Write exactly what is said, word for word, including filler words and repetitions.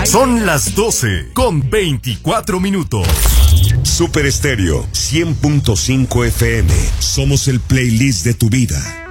Son las doce con veinticuatro minutos. Super Estéreo cien punto cinco F M. Somos el playlist de tu vida.